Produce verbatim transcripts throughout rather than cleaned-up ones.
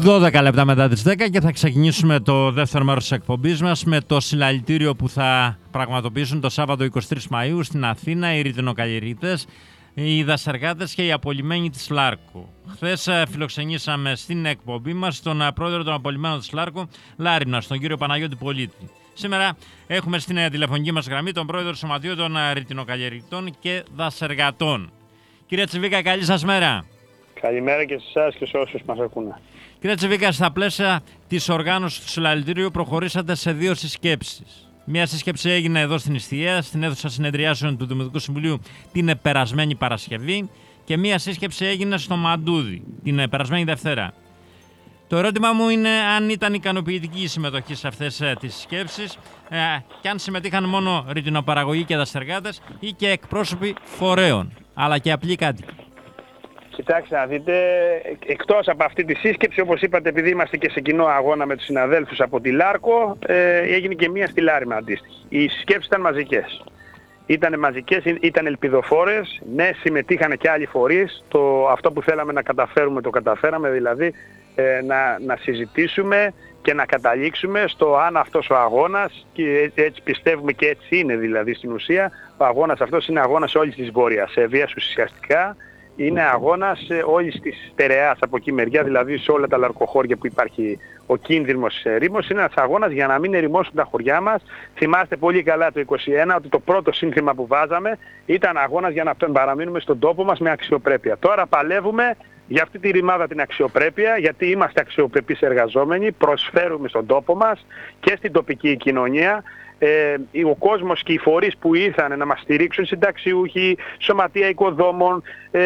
δώδεκα λεπτά μετά τις δέκα και θα ξεκινήσουμε το δεύτερο μέρος της εκπομπής μας με το συλλαλητήριο που θα πραγματοποιήσουν το Σάββατο εικοστή τρίτη Μαΐου στην Αθήνα οι ρητινοκαλλιεργητές, οι δασεργάτες και οι απολυμμένοι της Λάρκου. Χθες φιλοξενήσαμε στην εκπομπή μας τον πρόεδρο των απολυμμένων της Λάρκου, Λάρινα, τον κύριο Παναγιώτη Πολίτη. Σήμερα έχουμε στην τηλεφωνική μας γραμμή τον πρόεδρο του Σωματείου των Ρητινοκαλλιεργητών και Δασεργατών. Κύριε Τσιβίκα, καλή σας μέρα. Καλημέρα και σε εσάς και σε όσους μας ακούνε. Κύριε Τσιβίκα, στα πλαίσια της οργάνωσης του συλλαλητήριου προχωρήσατε σε δύο συσκέψεις. Μία σύσκεψη έγινε εδώ στην Ιστιαία, στην αίθουσα συνεδριάσεων του Δημοτικού Συμβουλίου την περασμένη Παρασκευή και μία σύσκεψη έγινε στο Μαντούδι την περασμένη Δευτέρα. Το ερώτημα μου είναι αν ήταν ικανοποιητική η συμμετοχή σε αυτές τις συσκέψεις ε, και αν συμμετείχαν μόνο ρητινοπαραγωγοί και δασεργάτες ή και εκπρόσωποι φορέων, αλλά και απλοί κάτοικοι. Κοιτάξτε να δείτε, εκτός από αυτή τη σύσκεψη, όπως είπατε, επειδή είμαστε και σε κοινό αγώνα με τους συναδέλφους από τη Λάρκο, ε, έγινε και μία στη Λάρινα αντίστοιχη. Οι συσκέψεις ήταν μαζικές. Ήτανε μαζικές, ήταν ελπιδοφόρες, ναι, συμμετείχαν και άλλοι φορείς. Το, αυτό που θέλαμε να καταφέρουμε το καταφέραμε, δηλαδή ε, να, να συζητήσουμε και να καταλήξουμε στο αν αυτός ο αγώνας, και έτσι πιστεύουμε και έτσι είναι δηλαδή στην ουσία, ο αγώνας αυτός είναι αγώνας όλης της Βόρειας Εύβοιας ουσιαστικά. Είναι αγώνας όλης της στερεάς από εκεί μεριά, δηλαδή σε όλα τα λαρκοχώρια που υπάρχει ο κίνδυνος ρήμος. Είναι ένας αγώνας για να μην ερημώσουν τα χωριά μας. Θυμάστε πολύ καλά το είκοσι ένα ότι το πρώτο σύνθημα που βάζαμε ήταν αγώνας για να παραμείνουμε στον τόπο μας με αξιοπρέπεια. Τώρα παλεύουμε για αυτή τη ρημάδα την αξιοπρέπεια, γιατί είμαστε αξιοπρεπείς εργαζόμενοι, προσφέρουμε στον τόπο μας και στην τοπική κοινωνία. Ε, ο κόσμος και οι φορείς που ήρθαν να μας στηρίξουν, συνταξιούχοι, σωματεία οικοδόμων,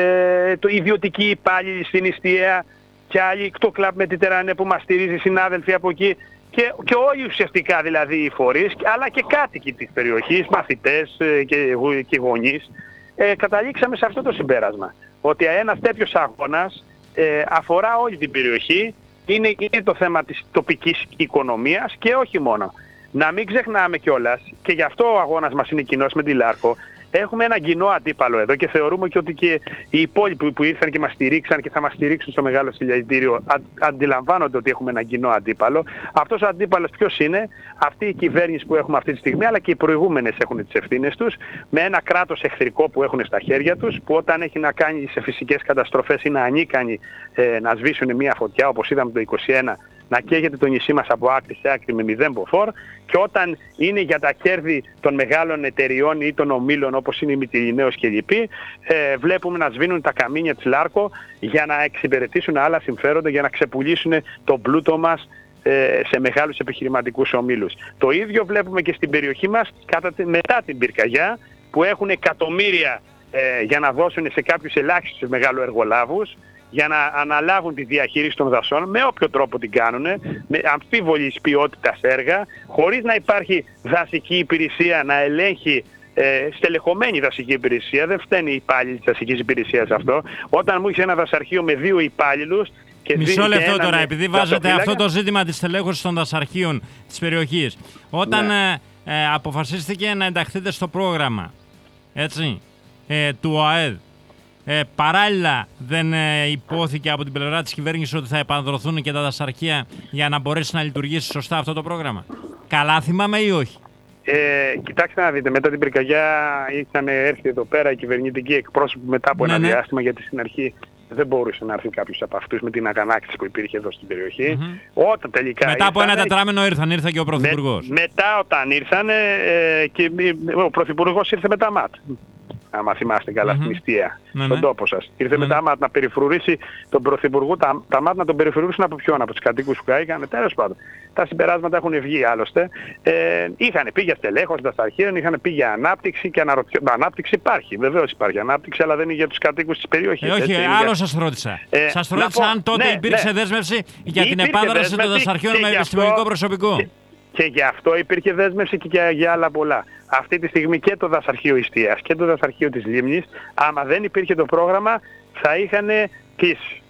ε, το ιδιωτικοί υπάλληλοι στην Ιστιαία και άλλοι, το κλαμπ Μετιτερανέ που μας στηρίζει, συνάδελφοι από εκεί και, και όλοι ουσιαστικά δηλαδή οι φορείς, αλλά και κάτοικοι της περιοχής, μαθητές ε, και, και γονείς, ε, καταλήξαμε σε αυτό το συμπέρασμα. Ότι ένας τέτοιος αγώνας ε, αφορά όλη την περιοχή, είναι, είναι το θέμα της τοπικής οικονομίας και όχι μόνο. Να μην ξεχνάμε κιόλας, και γι' αυτό ο αγώνας μας είναι κοινός με τη Λάρκο, έχουμε ένα κοινό αντίπαλο εδώ και θεωρούμε και ότι και οι υπόλοιποι που ήρθαν και μας στηρίξαν και θα μας στηρίξουν στο μεγάλο συλλαλητήριο αντιλαμβάνονται ότι έχουμε ένα κοινό αντίπαλο. Αυτός ο αντίπαλος ποιος είναι? Αυτή η κυβέρνηση που έχουμε αυτή τη στιγμή, αλλά και οι προηγούμενες έχουν τις ευθύνες τους, με ένα κράτος εχθρικό που έχουν στα χέρια τους, που όταν έχει να κάνει σε φυσικές καταστροφές είναι ανίκανοι ε, να σβήσουν μια φωτιά, όπως είδαμε το είκοσι ένα, να καίγεται το νησί μας από άκρη σε άκρη με μηδέν μποφόρ, και όταν είναι για τα κέρδη των μεγάλων εταιριών ή των ομίλων όπως είναι η Μυτιληναίος και λοιποί, ε, βλέπουμε να σβήνουν τα καμίνια της Λάρκο για να εξυπηρετήσουν άλλα συμφέροντα, για να ξεπουλήσουν τον πλούτο μας ε, σε μεγάλους επιχειρηματικούς ομίλους. Το ίδιο βλέπουμε και στην περιοχή μας κατά, μετά την πυρκαγιά, που έχουν εκατομμύρια ε, για να δώσουν σε κάποιους ελάχιστους μεγαλοεργολάβους, για να αναλάβουν τη διαχείριση των δασών, με όποιο τρόπο την κάνουν, με αμφίβολης ποιότητας έργα, χωρίς να υπάρχει δασική υπηρεσία να ελέγχει, ε, στελεχωμένη δασική υπηρεσία. Δεν φταίνει οι υπάλληλοι της δασικής υπηρεσίας αυτό. Όταν μου είχε ένα δασαρχείο με δύο υπάλληλους και Μισό λεπτό ένα τώρα, με... επειδή βάζετε αυτό το ζήτημα της στελέχωσης των δασαρχείων της περιοχής. Όταν ναι. ε, ε, αποφασίστηκε να ενταχθείτε στο πρόγραμμα, έτσι, ε, του ΟΑΕΔ, Ε, παράλληλα δεν ε, υπόθηκε από την πλευρά της κυβέρνησης ότι θα επανδρωθούν και τα δασαρχεία για να μπορέσει να λειτουργήσει σωστά αυτό το πρόγραμμα? Καλά θυμάμαι ή όχι? Ε, κοιτάξτε να δείτε, μετά την πυρκαγιά είχαν έρθει εδώ πέρα οι κυβερνητικοί εκπρόσωποι μετά από ναι, ένα ναι. διάστημα, γιατί στην αρχή δεν μπορούσε να έρθει κάποιος από αυτούς με την αγανάκτηση που υπήρχε εδώ στην περιοχή. Mm-hmm. Όταν τελικά μετά ήρθανε, από ένα τετράμινο ήρθαν, ήρθε και ο Πρωθυπουργός. Με, μετά όταν ήρθαν, ε, και ο Πρωθυπουργός ήρθε με τα ΜΑΤ. Άμα θυμάστε καλά, mm-hmm. στην Ιστιαία, ναι, στον ναι. τόπο σας. Ήρθε ναι. μετά ΜΑΤ να περιφρουρήσει τον Πρωθυπουργό, τα, τα ΜΑΤ να τον περιφρουρήσουν από ποιον? Από τους κατοίκους που κάηκαν. Τέλος πάντων. Τα συμπεράσματα έχουν βγει άλλωστε. Ε, είχαν πει για στελέχωση δασαρχείων, είχαν πει για ανάπτυξη και αναρωτιό... Ανάπτυξη υπάρχει, βεβαίως υπάρχει ανάπτυξη, αλλά δεν είναι για τους κατοίκους της περιοχής. Ε, όχι, έτσι, άλλο για... σας ρώτησα. Ε, σας ρώτησα αν τότε ναι, υπήρξε ναι. δέσμευση για την επάνδραση των δασαρχείων με επιστημονικό αυτό... προσωπικό. Και... Και γι' αυτό υπήρχε δέσμευση και για, για άλλα πολλά. Αυτή τη στιγμή και το δασαρχείο Ιστιαίας και το δασαρχείο της Λίμνης, άμα δεν υπήρχε το πρόγραμμα, θα είχαν κλείσει.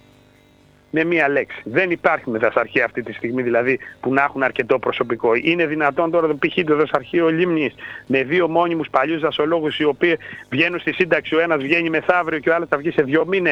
Με μία λέξη. Δεν υπάρχουν δασαρχεία αυτή τη στιγμή δηλαδή που να έχουν αρκετό προσωπικό. Είναι δυνατόν τώρα π.χ. το δασαρχείο Λίμνης με δύο μόνιμους παλιούς δασολόγους οι οποίοι βγαίνουν στη σύνταξη, ο ένας βγαίνει μεθαύριο και ο άλλος θα βγει σε δύο μήνες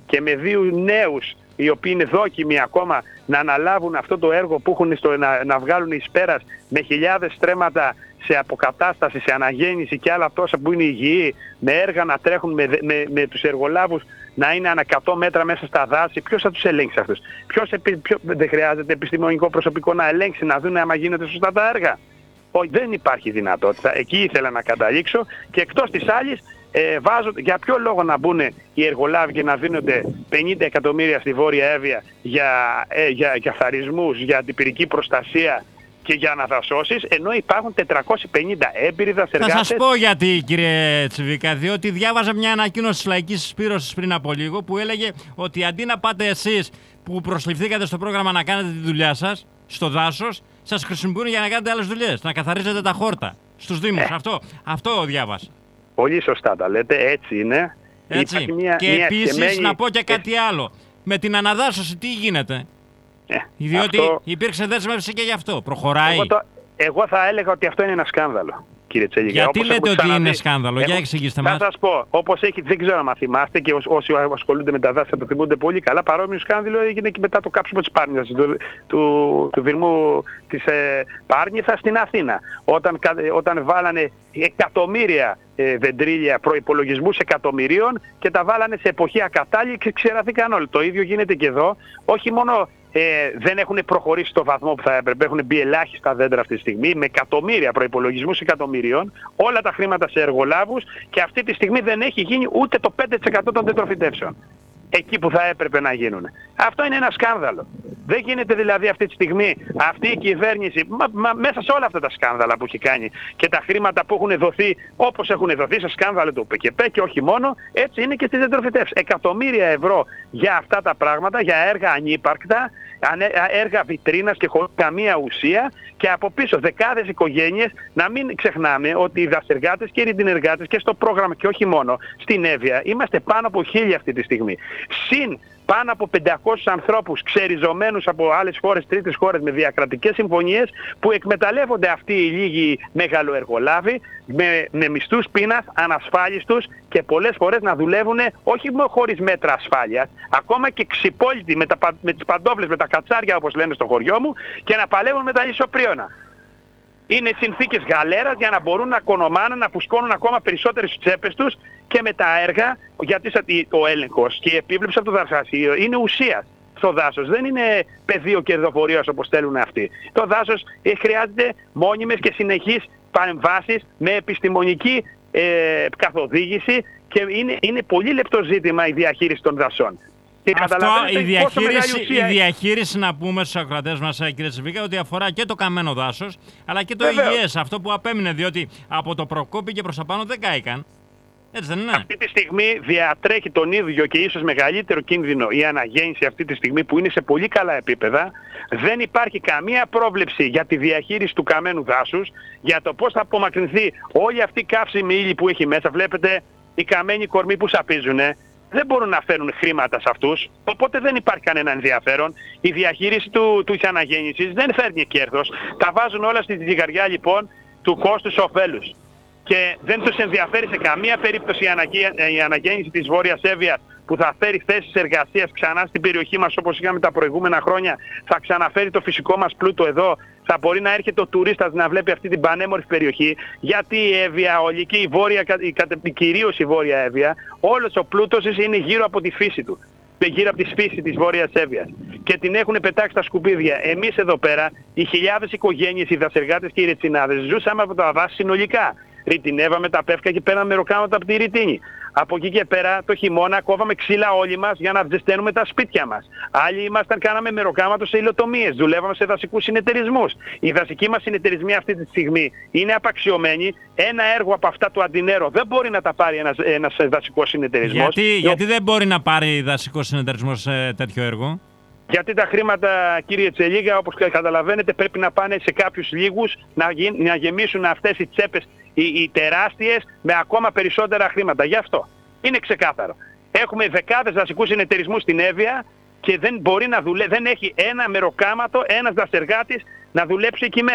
και με δύο νέους οι οποίοι είναι δόκιμοι ακόμα να αναλάβουν αυτό το έργο που έχουν στο, να, να βγάλουν εις πέρας με χιλιάδες στρέμματα σε αποκατάσταση, σε αναγέννηση και άλλα τόσα που είναι υγιή, με έργα να τρέχουν με, με, με τους εργολάβους να είναι ανά εκατό μέτρα μέσα στα δάση. Ποιος θα τους ελέγξει αυτούς? Ποιος, ποιο, δεν χρειάζεται επιστημονικό προσωπικό να ελέγξει, να δουν άμα γίνεται σωστά τα έργα? Όχι, δεν υπάρχει δυνατότητα. Εκεί ήθελα να καταλήξω. Και εκτός της άλλης, ε, βάζω, για ποιο λόγο να μπουν οι εργολάβοι και να δίνονται πενήντα εκατομμύρια στη Βόρεια Εύβοια για, ε, για καθαρισμούς, για αντιπυρική προστασία και για αναδασώσεις, ενώ υπάρχουν τετρακόσιοι πενήντα έμπειροι δασεργάτες. Θα σας πω γιατί, κύριε Τσιβίκα, διότι διάβαζα μια ανακοίνωση της Λαϊκής Συσπήρωσης πριν από λίγο που έλεγε ότι αντί να πάτε εσείς που προσληφθήκατε στο πρόγραμμα να κάνετε τη δουλειά σας στο δάσος, σας χρησιμοποιούν για να κάνετε άλλες δουλειές, να καθαρίζετε τα χόρτα στους Δήμους. Ε. Αυτό, αυτό διάβασα. Πολύ σωστά τα λέτε, έτσι είναι. Έτσι. Μια, και μια επίσης σκεμμένη... να πω και κάτι άλλο. Με την αναδάσωση τι γίνεται? Ε, Διότι αυτό... υπήρξε δέσμευση και γι' αυτό. Προχωράει. Εγώ, το... Εγώ θα έλεγα ότι αυτό είναι ένα σκάνδαλο, κύριε Τσελίγα. Γιατί όπως λέτε ότι ξαναδεί... είναι σκάνδαλο? Εγώ... Για εξηγήστε μας. Θα σας πω. Όπως έχει, δεν ξέρω αν θυμάστε και όσοι ασχολούνται με τα δάση θα το θυμούνται πολύ καλά. Παρόμοιο σκάνδαλο έγινε και μετά το κάψιμο της Πάρνηθας, του, του, του βυρμού της ε, Πάρνηθας στην Αθήνα. Όταν, όταν βάλανε εκατομμύρια ε, βεντρίλια προϋπολογισμούς εκατομμυρίων και τα βάλανε σε εποχή ακατάλληλη και ξεραθήκαν όλοι. Το ίδιο γίνεται και εδώ. Όχι μόνο Ε, δεν έχουν προχωρήσει στο βαθμό που θα έπρεπε. Έχουν μπει ελάχιστα δέντρα αυτή τη στιγμή με εκατομμύρια προϋπολογισμούς εκατομμυρίων, όλα τα χρήματα σε εργολάβους και αυτή τη στιγμή δεν έχει γίνει ούτε το πέντε τοις εκατό των τετροφυτεύσεων εκεί που θα έπρεπε να γίνουν. Αυτό είναι ένα σκάνδαλο. Δεν γίνεται δηλαδή αυτή τη στιγμή αυτή η κυβέρνηση μα, μα, μέσα σε όλα αυτά τα σκάνδαλα που έχει κάνει και τα χρήματα που έχουν δοθεί όπως έχουν δοθεί σε σκάνδαλο του ΠΚΠ και όχι μόνο, έτσι είναι και στις τετροφυτεύσεις. Εκατομμύρια ευρώ για αυτά τα πράγματα, για έργα ανύπαρκτα, έργα βιτρίνας και χωρίς καμία ουσία και από πίσω δεκάδες οικογένειες. Να μην ξεχνάμε ότι οι δασεργάτες και οι ρητινεργάτες και στο πρόγραμμα και όχι μόνο στην Εύβοια είμαστε πάνω από χίλια αυτή τη στιγμή. Συν πάνω από πεντακόσιους ανθρώπους ξεριζωμένους από άλλες χώρες, τρίτες χώρες με διακρατικές συμφωνίες που εκμεταλλεύονται αυτοί οι λίγοι μεγαλοεργολάβοι με, με μισθούς πείνας, ανασφάλιστους και πολλές φορές να δουλεύουν όχι χωρίς μέτρα ασφάλειας, ακόμα και ξυπόλυτοι με, τα, με τις παντόφλες, με τα κατσάρια όπως λένε στο χωριό μου και να παλεύουν με τα ισοπρίωνα. Είναι συνθήκες γαλέρας για να μπορούν να κονομάνε, να φουσκώνουν ακόμα περισσότερες στις τσέπες τους και με τα έργα, γιατί ο έλεγχος και η επίβλεψη από το δασοκρατήριο είναι ουσίας στο δάσος. Δεν είναι πεδίο κερδοφορίας όπως θέλουν αυτοί. Το δάσος χρειάζεται μόνιμες και συνεχείς παρεμβάσεις με επιστημονική ε, καθοδήγηση και είναι, είναι πολύ λεπτό ζήτημα η διαχείριση των δασών. Αυτό, η διαχείριση, η διαχείριση να πούμε στους ακροατές μας, κύριε Τσιβίκα, ότι αφορά και το καμένο δάσος, αλλά και το Βεβαίως. υγιές, αυτό που απέμεινε, διότι από το Προκόπη και προς τα πάνω δεν κάηκαν. Έτσι δεν είναι? Αυτή τη στιγμή διατρέχει τον ίδιο και ίσως μεγαλύτερο κίνδυνο η αναγέννηση αυτή τη στιγμή που είναι σε πολύ καλά επίπεδα. Δεν υπάρχει καμία πρόβλεψη για τη διαχείριση του καμένου δάσους, για το πώς θα απομακρυνθεί όλη αυτή η καύσιμη ύλη που έχει μέσα. Βλέπετε οι καμένοι κορμοί που σαπίζουνε. Δεν μπορούν να φέρουν χρήματα σε αυτούς, οπότε δεν υπάρχει κανένα ενδιαφέρον. Η διαχείριση του, του της αναγέννησης δεν φέρνει κέρδος. Τα βάζουν όλα στη ζυγαριά λοιπόν του κόστους ωφέλους. Και δεν τους ενδιαφέρει σε καμία περίπτωση η, αναγέ, η αναγέννηση της Βόρειας Εύβοιας που θα φέρει θέσεις εργασίας ξανά στην περιοχή μας όπως είχαμε τα προηγούμενα χρόνια. Θα ξαναφέρει το φυσικό μας πλούτο εδώ. Θα μπορεί να έρχεται ο τουρίστας να βλέπει αυτή την πανέμορφη περιοχή. Γιατί η Εύβοια, ολική, η Βόρεια, η, κυρίως η Βόρεια Εύβοια, όλος ο πλούτος είναι γύρω από τη φύση του. Γύρω από τη φύση της Βόρειας Εύβοιας. Και την έχουν πετάξει στα σκουπίδια. Εμείς εδώ πέρα, οι χιλιάδες οικογένειες, οι δασεργάτες και οι ρετσινάδες, ζούσαμε από τα δάση συνολικά. Ρητινεύαμε τα πεύκα και πέραμε μεροκάματα από τη ρητίνη. Από εκεί και πέρα το χειμώνα κόβαμε ξύλα όλοι μας για να ζεσταίνουμε τα σπίτια μας. Άλλοι ήμασταν, κάναμε μεροκάματο σε υλοτομίες, δουλεύαμε σε δασικούς συνεταιρισμούς. Οι δασικοί μας συνεταιρισμοί αυτή τη στιγμή είναι απαξιωμένοι. Ένα έργο από αυτά του Αντινέρο δεν μπορεί να τα πάρει ένας, ένας δασικός συνεταιρισμός. Γιατί, γιατί δεν μπορεί να πάρει δασικός συνεταιρισμός ε, τέτοιο έργο? Γιατί τα χρήματα, κύριε Τσελίγα, όπως καταλαβαίνετε, πρέπει να πάνε σε κάποιους λίγους να, γι, να γεμίσουν αυτές οι τσέπες οι, οι τεράστιες με ακόμα περισσότερα χρήματα. Γι' αυτό είναι ξεκάθαρο. Έχουμε δεκάδες δασικούς συνεταιρισμούς στην Εύβοια και δεν μπορεί να δουλεύει, δεν έχει ένα μεροκάματο, ένας δασεργάτης να δουλέψει εκεί μέσα.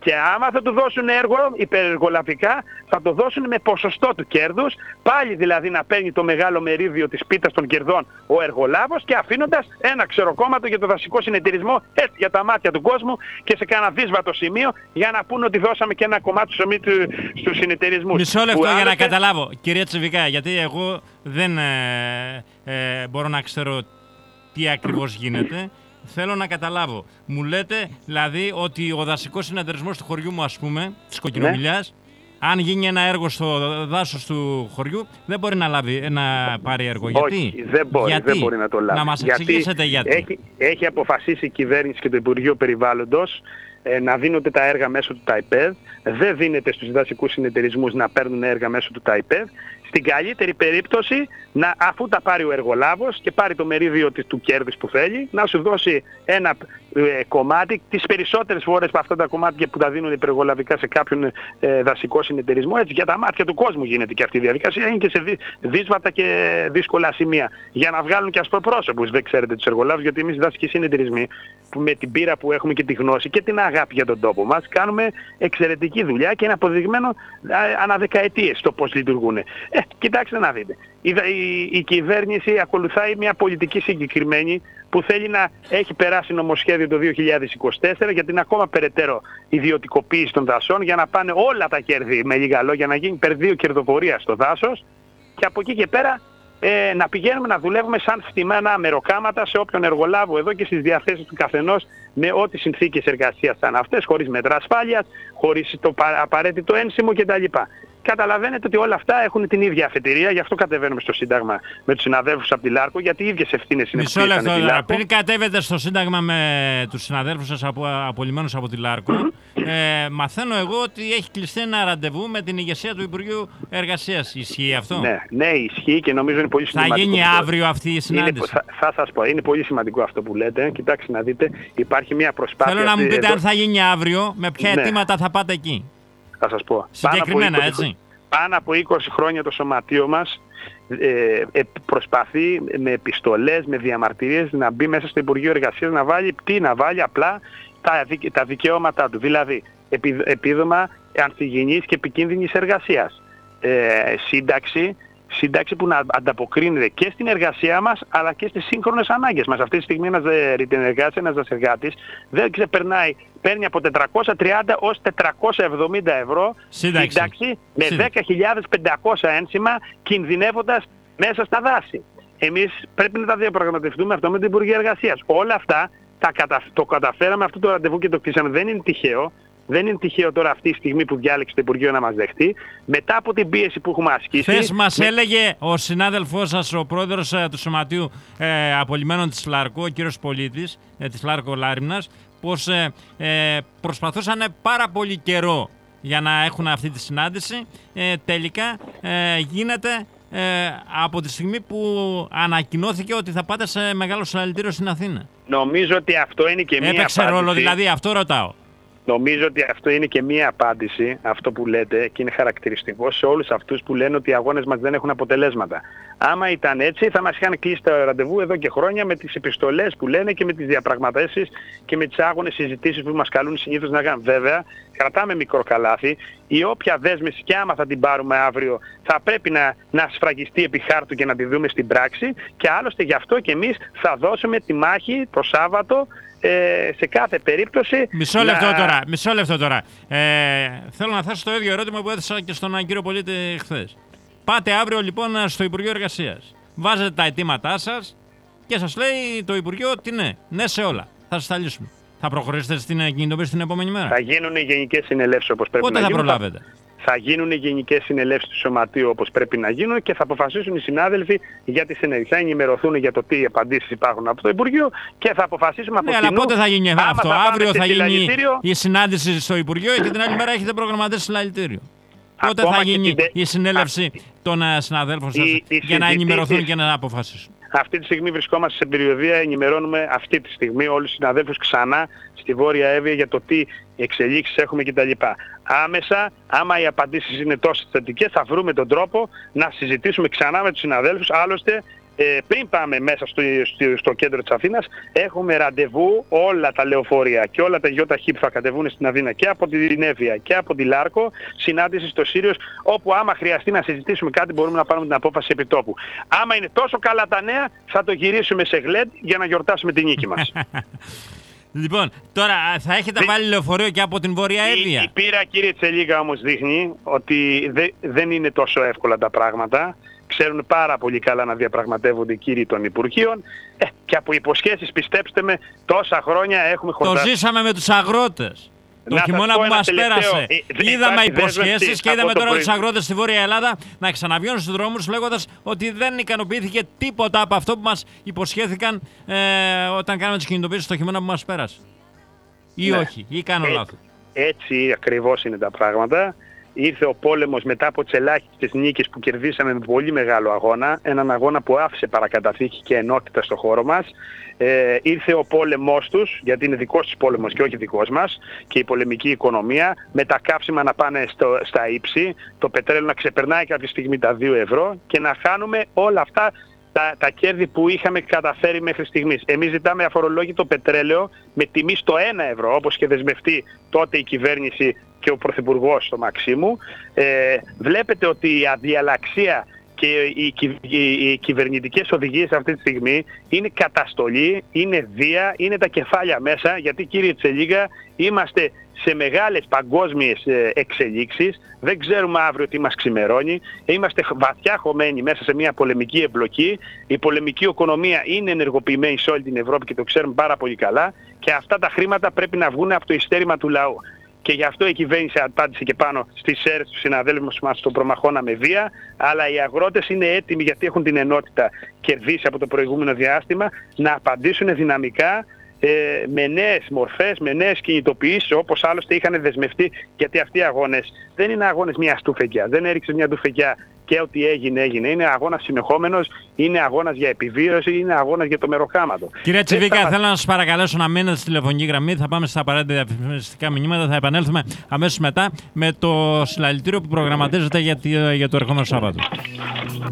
Και άμα θα του δώσουν έργο υπερεργολαβικά, θα το δώσουν με ποσοστό του κέρδους, πάλι δηλαδή να παίρνει το μεγάλο μερίδιο της πίτας των κερδών ο εργολάβος και αφήνοντας ένα ξεροκόμματο για το δασικό συνεταιρισμό, έτσι για τα μάτια του κόσμου και σε κάνα δύσβατο σημείο για να πούνε ότι δώσαμε και ένα κομμάτι του ψωμί του, στους συνεταιρισμούς. Μισό λεπτό που για άλλωστε... να καταλάβω, κυρία Τσιβικά, γιατί εγώ δεν ε, ε, μπορώ να ξέρω τι ακριβώς γίνεται. Θέλω να καταλάβω. Μου λέτε δηλαδή ότι ο δασικός συνεταιρισμός του χωριού μου, ας πούμε, της Κοκκινομιλιάς, ναι, αν γίνει ένα έργο στο δάσος του χωριού, δεν μπορεί να, λάβει, να πάρει έργο. Όχι, γιατί? δεν μπορεί, γιατί? δεν μπορεί να το λάβει. Να μας γιατί εξηγήσετε γιατί. Έχει, έχει αποφασίσει η κυβέρνηση και το Υπουργείο Περιβάλλοντος ε, να δίνονται τα έργα μέσω του ΤΑΙΠΕΔ. Δεν δίνεται στους δασικούς συνεταιρισμούς να παίρνουν έργα μέσω του ΤΑΙΠΕΔ. Στην καλύτερη περίπτωση, να, αφού τα πάρει ο εργολάβος και πάρει το μερίδιο του κέρδους που θέλει, να σου δώσει ένα ε, κομμάτι, τις περισσότερες φορές από αυτά τα κομμάτια που τα δίνουν υπεργολαβικά σε κάποιον ε, δασικό συνεταιρισμό, έτσι για τα μάτια του κόσμου γίνεται και αυτή η διαδικασία, είναι και σε δι, δύσβατα και δύσκολα σημεία, για να βγάλουν και ασπροπρόσωπους, δεν ξέρετε τους εργολάβους, γιατί εμείς οι δασικοί συνεταιρισμοί, που με την πείρα που έχουμε και τη γνώση και την αγάπη για τον τόπο μας, κάνουμε εξαιρετική δουλειά και είναι αποδειγμένο ανά δεκαετίες το πώς λειτουργούν. Ε, κοιτάξτε να δείτε. Η, η, η κυβέρνηση ακολουθάει μια πολιτική συγκεκριμένη που θέλει να έχει περάσει νομοσχέδιο το δύο χιλιάδες είκοσι τέσσερα για την ακόμα περαιτέρω ιδιωτικοποίηση των δασών, για να πάνε όλα τα κέρδη, με λίγα λόγια, να γίνει πεδίο κερδοφορία στο δάσος και από εκεί και πέρα ε, να πηγαίνουμε να δουλεύουμε σαν στημένα μεροκάματα σε όποιον εργολάβο εδώ και στις διαθέσεις του καθενός, με ό,τι συνθήκες εργασίας σαν αυτές, χωρίς μέτρα ασφάλειας, χωρίς το απαραίτητο ένσημο κτλ. Καταλαβαίνετε ότι όλα αυτά έχουν την ίδια αφετηρία, γι' αυτό κατεβαίνουμε στο Σύνταγμα με τους συναδέλφους από τη Λάρκο, γιατί οι ίδιες ευθύνες είναι. Μισό λεπτό. Πριν κατέβετε στο Σύνταγμα με τους συναδέλφους σας από, απολυμμένους από τη Λάρκο, ε, μαθαίνω εγώ ότι έχει κλειστεί ένα ραντεβού με την ηγεσία του Υπουργείου Εργασίας. Ισχύει αυτό? Ναι, ναι, ισχύει και νομίζω είναι πολύ σημαντικό. Θα γίνει αύριο αυτή η συνάντηση? Είναι, θα, θα σας πω, είναι πολύ σημαντικό αυτό που λέτε. Κοιτάξτε να δείτε, υπάρχει μια προσπάθεια. Θέλω να μου πείτε εδώ... αν θα γίνει αύριο, με ποια ναι. αιτήματα θα πάτε εκεί. Θα σας πω. Συγκεκριμένα, πάνω είκοσι, έτσι. Πάνω από είκοσι χρόνια το σωματείο μας ε, προσπαθεί με επιστολές, με διαμαρτυρίες να μπει μέσα στο Υπουργείο Εργασίας, να βάλει τι, να βάλει απλά τα, τα δικαιώματά του. Δηλαδή επί, επίδομα ανθυγιεινής και επικίνδυνης εργασίας. Ε, σύνταξη, σύνταξη που να ανταποκρίνεται και στην εργασία μας αλλά και στις σύγχρονες ανάγκες μας. Αυτή τη στιγμή ένας ρητενεργάτης, ένας δασεργάτης δεν ξεπερνάει, παίρνει από τετρακόσια τριάντα ως τετρακόσια εβδομήντα ευρώ σύνταξη, σύνταξη με δέκα χιλιάδες πεντακόσια ένσημα, κινδυνεύοντας μέσα στα δάση. Εμείς πρέπει να τα διαπραγματευτούμε αυτό με την Υπουργεία Εργασίας. Όλα αυτά τα κατα... το καταφέραμε αυτό το ραντεβού και το κλείσαμε. Δεν είναι τυχαίο. Δεν είναι τυχαίο τώρα αυτή τη στιγμή που διάλεξε το Υπουργείο να μας δεχτεί, μετά από την πίεση που έχουμε ασκήσει. Χθες μας με... έλεγε ο συνάδελφός σας, ο πρόεδρος ε, του Σωματείου ε, Απολυμμένων της Λάρκο, ο κύριος Πολίτης, ε, της Λάρκο Λάριμνας, πως ε, ε, προσπαθούσαν πάρα πολύ καιρό για να έχουν αυτή τη συνάντηση. Ε, τελικά ε, γίνεται ε, από τη στιγμή που ανακοινώθηκε ότι θα πάτε σε μεγάλο συλλαλητήριο στην Αθήνα. Νομίζω ότι αυτό είναι και μία Έπαιξε απάντηση. ρόλο δηλαδή, αυτό ρωτάω. Νομίζω ότι αυτό είναι και μία απάντηση, αυτό που λέτε, και είναι χαρακτηριστικό σε όλους αυτούς που λένε ότι οι αγώνες μας δεν έχουν αποτελέσματα. Άμα ήταν έτσι θα μας είχαν κλείσει το ραντεβού εδώ και χρόνια με τις επιστολές που λένε και με τις διαπραγματεύσεις και με τις άγονες συζητήσεις που μας καλούν συνήθως να κάνουν. Βέβαια, κρατάμε μικρό καλάθι, η όποια δέσμευση και άμα θα την πάρουμε αύριο θα πρέπει να, να σφραγιστεί επί χάρτου και να τη δούμε στην πράξη και άλλωστε γι' αυτό και εμείς θα δώσουμε τη μάχη το Σάββατο Ε, σε κάθε περίπτωση. Μισό λεπτό να... τώρα. Μισό λεπτό τώρα. Ε, θέλω να θέσω το ίδιο ερώτημα που έθεσα και στον κύριο Πολίτη χθες. Πάτε αύριο λοιπόν στο Υπουργείο Εργασίας. Βάζετε τα αιτήματά σας και σας λέει το Υπουργείο τι ναι. Ναι σε όλα. Θα σας τα λύσουμε. Θα προχωρήσετε στην κινητοποίηση την επόμενη μέρα? Θα γίνουν οι γενικές συνελεύσεις όπως πρέπει Πότε να θα γίνουν. προλάβετε? Θα γίνουν οι γενικές συνελεύσεις του Σωματείου όπως πρέπει να γίνουν και θα αποφασίσουν οι συνάδελφοι για τις συνελεύσεις. Θα ενημερωθούν για το τι απαντήσεις υπάρχουν από το Υπουργείο και θα αποφασίσουμε από ναι, κοινού. Αλλά πότε θα γίνει αυτό? Θα αύριο θα γίνει η συνάντηση στο Υπουργείο και την άλλη μέρα έχετε προγραμματίσει συλλαλητήριο. Πότε θα γίνει την... η συνέλευση Α... των συναδέλφων σας η, η για να ενημερωθούν της... και να αποφασίσουν? Αυτή τη στιγμή βρισκόμαστε σε περιοδία, ενημερώνουμε αυτή τη στιγμή όλους τους συναδέλφους ξανά στη Βόρεια Εύβοια για το τι εξελίξεις έχουμε κτλ. Άμεσα, άμα οι απαντήσεις είναι τόσο θετικές, θα βρούμε τον τρόπο να συζητήσουμε ξανά με τους συναδέλφους. Άλλωστε, ε, πριν πάμε μέσα στο, στο, στο κέντρο της Αθήνας, έχουμε ραντεβού όλα τα λεωφορεία και όλα τα ΙΧ που θα κατεβούν στην Αθήνα και από την Εύβοια και από τη Λάρκο, συνάντηση στο Σύριος, όπου άμα χρειαστεί να συζητήσουμε κάτι μπορούμε να πάρουμε την απόφαση επιτόπου. Άμα είναι τόσο καλά τα νέα, θα το γυρίσουμε σε γλέντ για να γιορτάσουμε την νίκη μας. Λοιπόν, τώρα θα έχετε Δη... βάλει λεωφορείο και από την Βόρεια Εύβοια. Η, η πείρα, κύριε Τσελίγα, όμως δείχνει ότι δε, δεν είναι τόσο εύκολα τα πράγματα. Ξέρουν πάρα πολύ καλά να διαπραγματεύονται οι κύριοι των Υπουργείων ε, και από υποσχέσεις, πιστέψτε με, τόσα χρόνια έχουμε χορτάσει. Το ζήσαμε με τους αγρότες. Το χειμώνα που μας πέρασε. Ε, είδαμε υποσχέσεις και είδαμε τώρα τους αγρότες στη Βόρεια Ελλάδα να ξαναβγαίνουν στους δρόμους λέγοντας ότι δεν ικανοποιήθηκε τίποτα από αυτό που μας υποσχέθηκαν ε, όταν κάναμε τις κινητοποιήσεις το χειμώνα που μας πέρασε. Ή ναι. όχι, ή κάνω έτσι, λάθος. Έτσι ακριβώς είναι τα πράγματα. Ήρθε ο πόλεμος μετά από τις ελάχιστες νίκες που κερδίσαμε με πολύ μεγάλο αγώνα, έναν αγώνα που άφησε παρακαταθήκη και ενότητα στο χώρο μας. Ε, ήρθε ο πόλεμός τους, γιατί είναι δικός τους πόλεμος και όχι δικός μας, και η πολεμική οικονομία, με τα καύσιμα να πάνε στο, στα ύψη, το πετρέλαιο να ξεπερνάει κάποια στιγμή τα δύο ευρώ και να χάνουμε όλα αυτά τα, τα κέρδη που είχαμε καταφέρει μέχρι στιγμής. Εμείς ζητάμε αφορολόγητο πετρέλαιο με τιμή στο ένα ευρώ, όπως και δεσμευτεί τότε η κυβέρνηση και ο Πρωθυπουργός στο Μαξίμου. Ε, βλέπετε ότι η αδιαλαξία και οι, οι, οι κυβερνητικές οδηγίες αυτή τη στιγμή είναι καταστολή, είναι βία, είναι τα κεφάλια μέσα, γιατί κύριε Τσελίγα είμαστε σε μεγάλες παγκόσμιες εξελίξεις, δεν ξέρουμε αύριο τι μας ξημερώνει, είμαστε βαθιά χωμένοι μέσα σε μια πολεμική εμπλοκή, η πολεμική οικονομία είναι ενεργοποιημένη σε όλη την Ευρώπη και το ξέρουμε πάρα πολύ καλά και αυτά τα χρήματα πρέπει να βγουν από το ειστέρημα του λαού. Και γι' αυτό η κυβέρνηση απάντησε και πάνω στις αίρες του συναδέλφους μας στον προμαχώνα με βία, αλλά οι αγρότες είναι έτοιμοι, γιατί έχουν την ενότητα κερδίσει από το προηγούμενο διάστημα, να απαντήσουν δυναμικά ε, με νέες μορφές, με νέες κινητοποιήσεις, όπως άλλωστε είχαν δεσμευτεί, γιατί αυτοί οι αγώνες δεν είναι αγώνες μιας τουφεκιά, δεν έριξε μια τουφεκιά και ό,τι έγινε έγινε. Είναι αγώνας συνεχόμενος, είναι αγώνας για επιβίωση, είναι αγώνας για το μεροκάματο. Κύριε Τσιβίκα, θα... θέλω να σας παρακαλέσω να μείνετε στη τηλεφωνική γραμμή. Θα πάμε στα απαραίτητα διαφημιστικά μηνύματα. Θα επανέλθουμε αμέσως μετά με το συλλαλητήριο που προγραμματίζεται για το ερχόμενο Σάββατο.